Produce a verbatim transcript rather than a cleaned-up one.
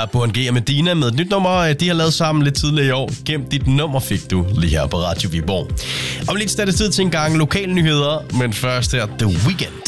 er Burhan G og Medina med et nyt nummer, de har lavet sammen lidt tidligere i år. Gem dit nummer fik du lige her på Radio Viborg. Om lidt er det tid til en gang lokale nyheder, men først er The Weeknd.